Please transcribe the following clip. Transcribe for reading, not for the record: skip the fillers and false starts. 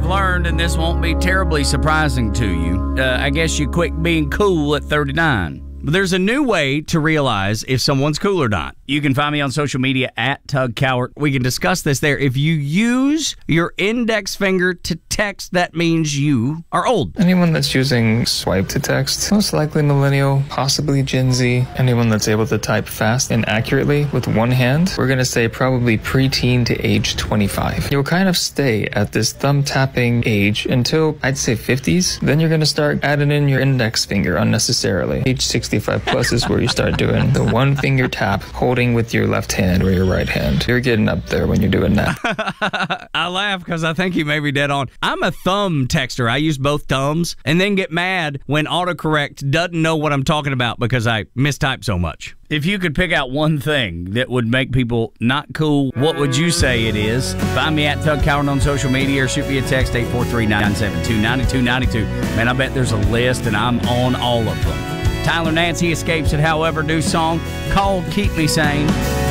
learned, and this won't be terribly surprising to you. I guess you quit being cool at 39. But there's a new way to realize if someone's cool or not. You can find me on social media at Tug Cowart. We can discuss this there. If you use your index finger to text, that means you are old. Anyone that's using swipe to text, most likely millennial, possibly Gen Z. Anyone that's able to type fast and accurately with one hand, we're going to say probably preteen to age 25. You'll kind of stay at this thumb tapping age until I'd say 50s. Then you're going to start adding in your index finger unnecessarily. Age 65 plus is where you start doing the one finger tap, holding with your left hand or your right hand. You're getting up there when you're doing that. I laugh because I think you may be dead on. I'm a thumb texter. I use both thumbs and then get mad when autocorrect doesn't know what I'm talking about because I mistype so much. If you could pick out one thing that would make people not cool, what would you say it is? Find me at Tug Cowart on social media or shoot me a text 843-972-9292. Man, I bet there's a list and I'm on all of them. Tyler Nancy escapes it, however, new song called Keep Me Sane.